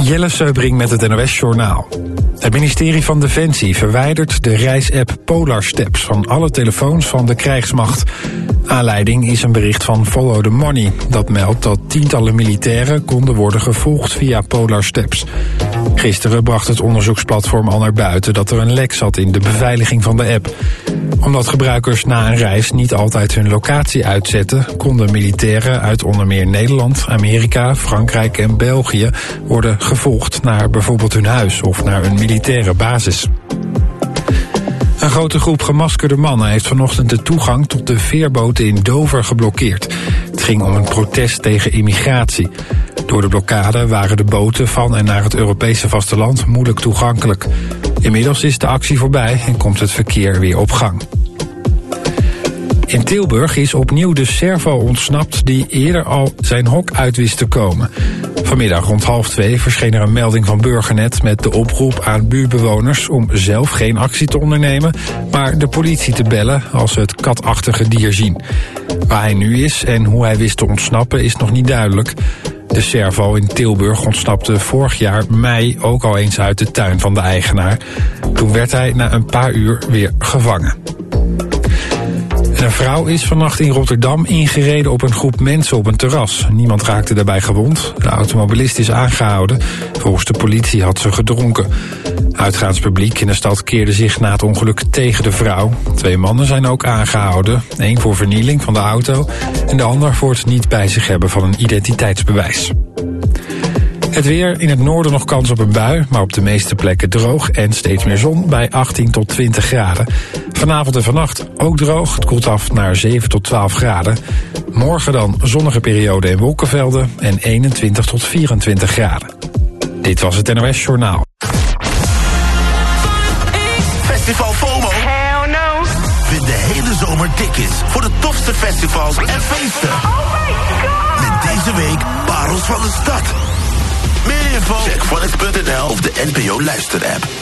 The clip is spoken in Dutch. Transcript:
Jelle Seubring met het NOS-journaal. Het ministerie van Defensie verwijdert de reisapp Polar Steps van alle telefoons van de krijgsmacht. Aanleiding is een bericht van Follow the Money. Dat meldt dat tientallen militairen konden worden gevolgd via Polar Steps. Gisteren bracht het onderzoeksplatform al naar buiten dat er een lek zat in de beveiliging van de app. Omdat gebruikers na een reis niet altijd hun locatie uitzetten, konden militairen uit onder meer Nederland, Amerika, Frankrijk en België worden gevolgd naar bijvoorbeeld hun huis of naar een militaire basis. Een grote groep gemaskerde mannen heeft vanochtend de toegang tot de veerboten in Dover geblokkeerd. Het ging om een protest tegen immigratie. Door de blokkade waren de boten van en naar het Europese vasteland moeilijk toegankelijk. Inmiddels is de actie voorbij en komt het verkeer weer op gang. In Tilburg is opnieuw de servo ontsnapt die eerder al zijn hok uit wist te komen. Vanmiddag rond 1:30 verscheen er een melding van Burgernet met de oproep aan buurtbewoners om zelf geen actie te ondernemen, maar de politie te bellen als ze het katachtige dier zien. Waar hij nu is en hoe hij wist te ontsnappen is nog niet duidelijk. De servo in Tilburg ontsnapte vorig jaar mei ook al eens uit de tuin van de eigenaar. Toen werd hij na een paar uur weer gevangen. Een vrouw is vannacht in Rotterdam ingereden op een groep mensen op een terras. Niemand raakte daarbij gewond. De automobilist is aangehouden. Volgens de politie had ze gedronken. Uitgaanspubliek in de stad keerde zich na het ongeluk tegen de vrouw. 2 mannen zijn ook aangehouden. 1 voor vernieling van de auto en de ander voor het niet bij zich hebben van een identiteitsbewijs. Het weer, in het noorden nog kans op een bui, maar op de meeste plekken droog en steeds meer zon bij 18 tot 20 graden. Vanavond en vannacht ook droog, het koelt af naar 7 tot 12 graden. Morgen dan zonnige periode en wolkenvelden en 21 tot 24 graden. Dit was het NOS Journaal. Festival FOMO. Hell no. Vind de hele zomer tickets voor de tofste festivals en feesten. Oh my god. Met deze week Parels van de Stad. Meer info, check Phonics.nl of de NPO Luister-app.